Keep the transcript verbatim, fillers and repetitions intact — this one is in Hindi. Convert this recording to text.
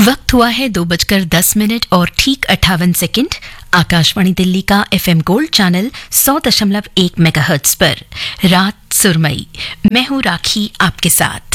वक्त हुआ है दो बजकर दस मिनट और ठीक अट्ठावन सेकंड। आकाशवाणी दिल्ली का एफएम गोल्ड चैनल सौ दशमलव एक मेगाहर्ट्ज पर रात सुरमई। मैं हूं राखी आपके साथ।